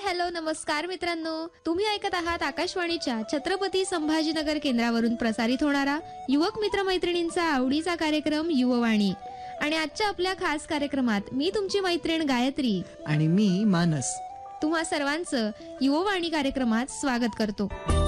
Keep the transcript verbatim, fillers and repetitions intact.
Hello नमस्कार मित्रांनो, तुम्ही ऐकत आहात आकाशवाणीच्या छत्रपती संभाजीनगर केंद्रावरून प्रसारित होणारा युवक मित्र मैत्रिणींचा आवडीचा कार्यक्रम युववाणी. आणि आजच्या आपल्या खास कार्यक्रमात मी तुमची मैत्रीण गायत्री आणि मी मानस तुम्हा सर्वांचं युववाणी कार्यक्रमात स्वागत करतो.